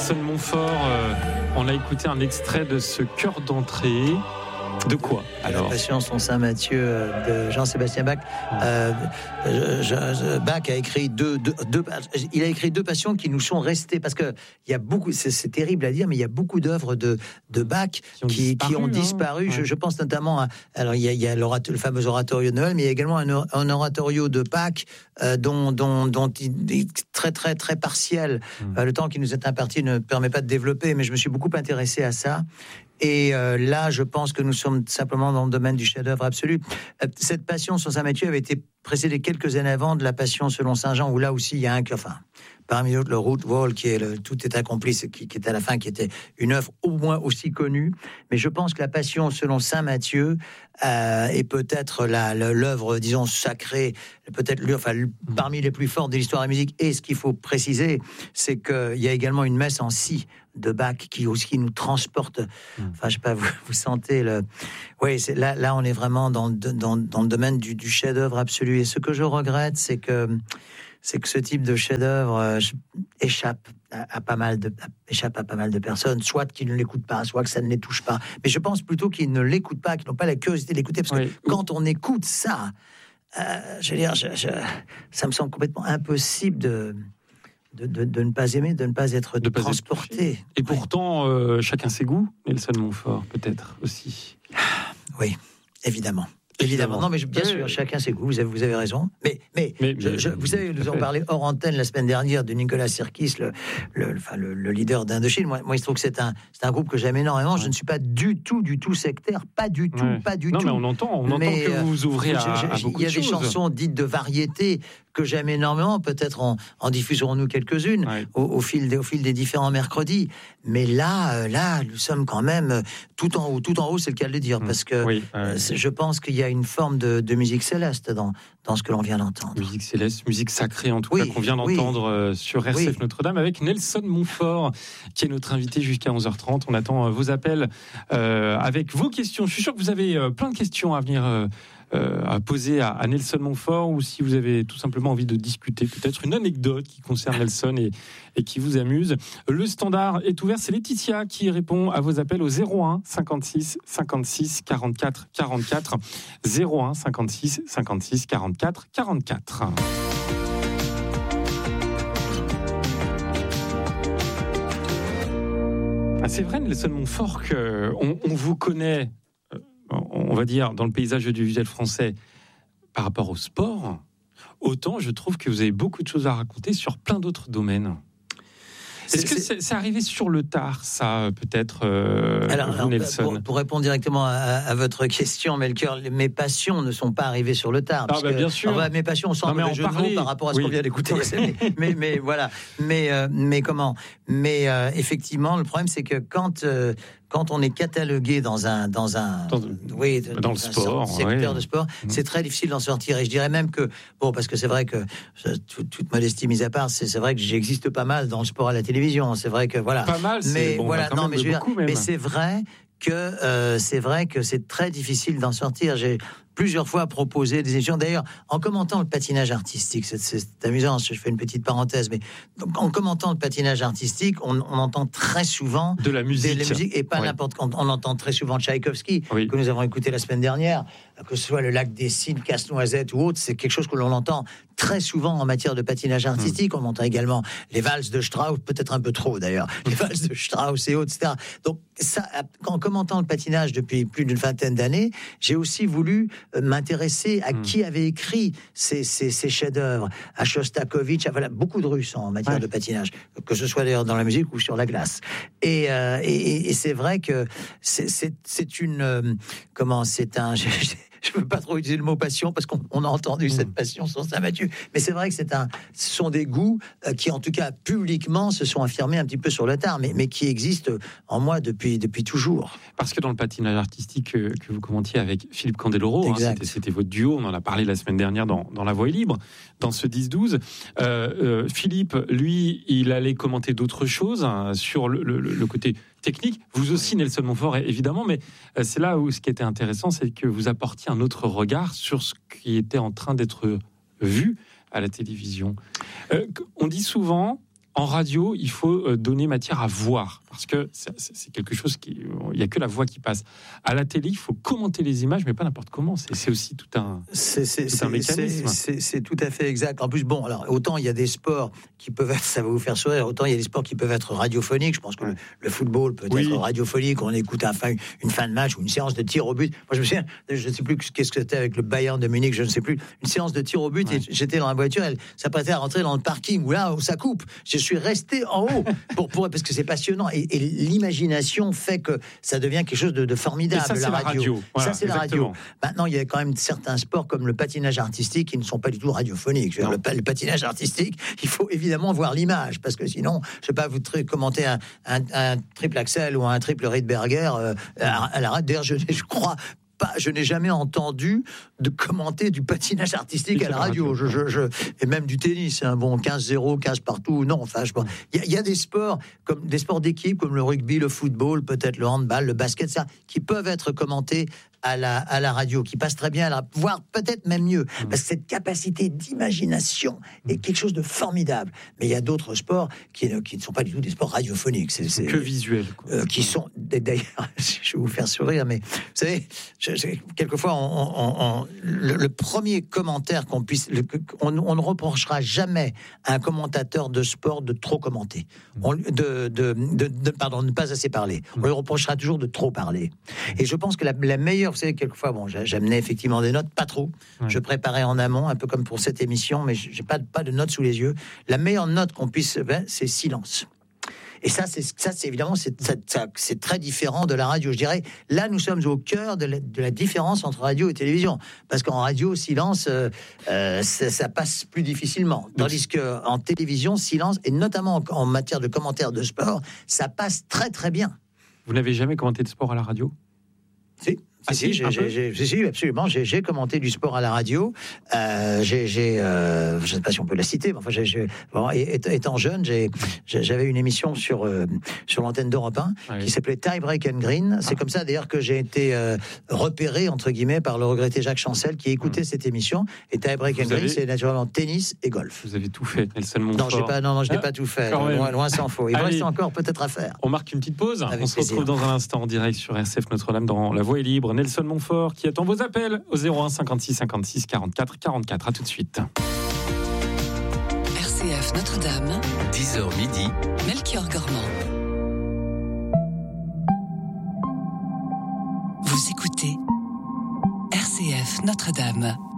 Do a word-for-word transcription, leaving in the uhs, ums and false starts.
Nelson Montfort, euh, on a écouté un extrait de ce chœur d'entrée. De quoi alors? La Passion son Saint-Matthieu de Jean-Sébastien Bach. Euh, je, je, Bach a écrit deux, deux, deux, il a écrit deux passions qui nous sont restées parce que il y a beaucoup, c'est, c'est terrible à dire, mais il y a beaucoup d'œuvres de, de Bach qui ont qui, disparu. Qui ont disparu. Hein, je, ouais. je pense notamment à, alors il y a, il y a le fameux oratorio de Noël, mais il y a également un, un oratorio de Bach euh, dont, dont, dont il est très très très partiel. Hum. Euh, le temps qui nous est imparti ne permet pas de développer, mais je me suis beaucoup intéressé à ça. Et euh, là, je pense que nous sommes simplement dans le domaine du chef-d'œuvre absolu. Euh, cette Passion sur Saint-Matthieu avait été précédée quelques années avant de la Passion selon Saint-Jean, où là aussi il y a un enfin, parmi d'autres le Route Vol, qui est le Tout est accompli, qui, qui est à la fin, qui était une œuvre au moins aussi connue. Mais je pense que la Passion selon Saint-Matthieu euh, est peut-être la, la, l'œuvre, disons, sacrée, peut-être enfin, parmi les plus fortes de l'histoire de la musique. Et ce qu'il faut préciser, c'est qu'il y a également une messe en si de Bach qui aussi nous transporte. Enfin, je sais pas, vous, vous sentez le. Oui, c'est là, là, on est vraiment dans, dans, dans le domaine du, du chef-d'œuvre absolu. Et ce que je regrette, c'est que c'est que ce type de chef-d'œuvre euh, échappe à, à pas mal de échappe à pas mal de personnes, soit qu'ils ne l'écoutent pas, soit que ça ne les touche pas. Mais je pense plutôt qu'ils ne l'écoutent pas, qu'ils n'ont pas la curiosité de l'écouter, parce que oui. quand on écoute ça, euh, je veux dire, je, je, ça me semble complètement impossible de. De, de, de ne pas aimer, de ne pas être de transporté. Pas et pourtant, euh, chacun ses goûts, Nelson Montfort, peut-être aussi. Oui, évidemment. Évidemment. Non, mais bien oui, sûr, oui. chacun ses goûts, vous avez, vous avez raison. Mais, mais, mais, je, mais je, vous savez, nous avons parlé hors antenne la semaine dernière de Nicolas Sirkis, le, le, enfin, le, le leader d'Indochine. Moi, moi, il se trouve que c'est un, c'est un groupe que j'aime énormément. Ouais. Je ne suis pas du tout, du tout sectaire. Pas du tout, ouais. pas du non, tout. Mais on entend, on mais, entend que vous vous ouvrez à, je, je, à beaucoup de choses. Il y a des chansons dites de variété que j'aime énormément. Peut-être en, en diffuserons-nous quelques-unes ouais. au, au, fil des, au fil des différents mercredis. Mais là, là, nous sommes quand même tout en haut. Tout en haut, c'est le cas de le dire. Mmh. Parce que oui, ouais. je pense qu'il y a une forme de de musique céleste dans, dans ce que l'on vient d'entendre. Musique céleste, musique sacrée en tout oui, cas, qu'on vient d'entendre oui. sur R C F oui. Notre-Dame avec Nelson Montfort, qui est notre invité jusqu'à onze heures trente. On attend vos appels euh, avec vos questions. Je suis sûr que vous avez euh, plein de questions à venir euh, euh, à poser à, à Nelson Montfort, ou si vous avez tout simplement envie de discuter peut-être une anecdote qui concerne Nelson et, et qui vous amuse. Le standard est ouvert, c'est Laetitia qui répond à vos appels au zéro un cinquante-six cinquante-six quarante-quatre quarante-quatre zéro un cinquante-six cinquante-six quarante-quatre quarante-quatre. Ah, c'est vrai, Nelson Montfort, qu'on on vous connaît, on va dire, dans le paysage audiovisuel français par rapport au sport. Autant je trouve que vous avez beaucoup de choses à raconter sur plein d'autres domaines. Est-ce c'est, que c'est, c'est arrivé sur le tard, ça, peut-être, euh, alors, vous, alors, Nelson pour, pour répondre directement à, à votre question, Melchior, mes passions ne sont pas arrivées sur le tard. Ah, bah, bien que, sûr. Enfin, mes passions sont un jeu de mots par rapport à ce oui. qu'on vient d'écouter. mais, mais, mais voilà. Mais, euh, mais comment Mais euh, effectivement, le problème, c'est que quand... Euh, Quand on est catalogué dans un dans un dans, oui dans, dans le sport, un secteur ouais. de sport, mmh. c'est très difficile d'en sortir. Et je dirais même que bon, parce que c'est vrai que tout, toute modestie mise à part, c'est, c'est vrai que j'existe pas mal dans le sport à la télévision. C'est vrai que voilà. Pas mal. Mais c'est, bon, voilà, non, mais je veux dire, beaucoup, mais c'est vrai que euh, c'est vrai que c'est très difficile d'en sortir. J'ai plusieurs fois proposé des émissions. D'ailleurs, en commentant le patinage artistique, c'est, c'est, c'est amusant, je fais une petite parenthèse, mais donc, en commentant le patinage artistique, on, on entend très souvent de la musique, de la musique et pas ouais. n'importe quand. On entend très souvent Tchaïkovski, oui. que nous avons écouté la semaine dernière, que ce soit le Lac des Cygnes, Casse-Noisette ou autre, c'est quelque chose que l'on entend très souvent en matière de patinage artistique. Mmh. On entend également les valses de Strauss, peut-être un peu trop d'ailleurs, les valses de Strauss et autres, et cetera. Donc, ça, en commentant le patinage depuis plus d'une vingtaine d'années, j'ai aussi voulu m'intéresser à mmh. qui avait écrit ces, ces, ces chefs-d'œuvre, à Shostakovich, à voilà, beaucoup de Russes en matière ouais. de patinage, que ce soit d'ailleurs dans la musique ou sur la glace. Et, euh, et, et c'est vrai que c'est, c'est, c'est une... Euh, comment, c'est un... Je ne veux pas trop utiliser le mot passion parce qu'on on a entendu mmh. cette passion sur Saint-Matthieu, mais c'est vrai que c'est un, ce sont des goûts euh, qui, en tout cas publiquement, se sont affirmés un petit peu sur le tard, mais, mais qui existent en moi depuis, depuis toujours. Parce que dans le patinage artistique que, que vous commentiez avec Philippe Candeloro, hein, c'était, c'était votre duo, on en a parlé la semaine dernière dans, dans La Voix est libre, dans ce dix douze. Euh, euh, Philippe, lui, il allait commenter d'autres choses hein, sur le, le, le côté technique. Vous aussi, Nelson Montfort, évidemment, mais c'est là où ce qui était intéressant, c'est que vous apportiez un autre regard sur ce qui était en train d'être vu à la télévision. Euh, on dit souvent, en radio, il faut donner matière à voir, parce que c'est, c'est quelque chose qui, il y a que la voix qui passe. À la télé, il faut commenter les images, mais pas n'importe comment. C'est, c'est aussi tout un, c'est, c'est, tout c'est, un mécanisme. C'est, c'est, c'est tout à fait exact. En plus, bon, alors autant il y a des sports qui peuvent être, ça va vous faire sourire, autant il y a des sports qui peuvent être radiophoniques. Je pense que le, le football peut oui. être radiophonique. On écoute un fin, une fin de match ou une séance de tir au but. Moi, je me souviens, je ne sais plus qu'est-ce que c'était avec le Bayern de Munich, je ne sais plus, une séance de tir au but. Ouais. Et j'étais dans la voiture, elle s'apprêtait à rentrer dans le parking où là, où ça coupe. Je suis resté en haut pour, pour parce que c'est passionnant et, et l'imagination fait que ça devient quelque chose de, de formidable. Et ça, la c'est radio. La radio. Voilà, ça, c'est exactement. La radio. Maintenant, il y a quand même certains sports comme le patinage artistique qui ne sont pas du tout radiophoniques. Le, le patinage artistique, il faut évidemment voir l'image parce que sinon, je ne sais pas, vous tri- commenter un, un, un triple axel ou un triple Rydberger euh, à, à la radio. D'ailleurs, je, je crois. Pas, je n'ai jamais entendu de commenter du patinage artistique à la radio, je, je, je, et même du tennis, hein, bon, quinze zéro, quinze partout, non, enfin, je pense, il y, y a des sports, comme des sports d'équipe, comme le rugby, le football, peut-être le handball, le basket, ça, qui peuvent être commentés à la, à la radio, qui passent très bien à la, voire peut-être même mieux, mmh. parce que cette capacité d'imagination est quelque chose de formidable. Mais il y a d'autres sports qui, qui ne sont pas du tout des sports radiophoniques. C'est, c'est que visuel. Euh, qui sont, d'ailleurs, je vais vous faire sourire, mais vous savez, je, je, quelquefois, on, on, on, le, le premier commentaire qu'on puisse, le, on, on ne reprochera jamais à un commentateur de sport de trop commenter, on, de, de, de, de, de, pardon, de ne pas assez parler. On lui reprochera toujours de trop parler. Et je pense que la, la meilleure, vous savez, quelquefois, bon, j'amenais effectivement des notes, pas trop. Ouais. Je préparais en amont, un peu comme pour cette émission, mais j'ai pas, pas de notes sous les yeux. La meilleure note qu'on puisse, ben, c'est silence. Et ça, c'est, ça, c'est évidemment, c'est, ça, ça, c'est très différent de la radio. Je dirais, là, nous sommes au cœur de la, de la différence entre radio et télévision. Parce qu'en radio, silence, euh, euh, ça, ça passe plus difficilement. Tandis qu'en télévision, silence, et notamment en, en matière de commentaires de sport, ça passe très, très bien. Vous n'avez jamais commenté de sport à la radio ? Si. Ah, si, si, j'ai, j'ai, j'ai, j'ai, absolument. J'ai, j'ai commenté du sport à la radio. Euh, j'ai, j'ai euh, je ne sais pas si on peut la citer, mais enfin, j'ai, j'ai, bon, étant jeune, j'ai, j'avais une émission sur euh, sur l'antenne d'Europe un oui. qui s'appelait Tie Break and Green. C'est ah. comme ça d'ailleurs que j'ai été euh, repéré entre guillemets par le regretté Jacques Chancel qui écoutait mmh. cette émission. Et Tie Break Vous and avez... Green, c'est naturellement tennis et golf. Vous avez tout fait, Nelson Montfort. Non, j'ai pas, non, non, je n'ai ah, pas tout fait. Loin, loin s'en faut. Il me reste encore peut-être à faire. On marque une petite pause. Avec on se plaisir. retrouve dans un instant en direct sur R C F Notre-Dame dans La Voix est libre. Nelson Montfort qui attend vos appels au zéro un cinquante-six cinquante-six quarante-quatre quarante-quatre. À tout de suite. R C F Notre-Dame, dix heures midi, Melchior Gormand. Vous écoutez R C F Notre-Dame.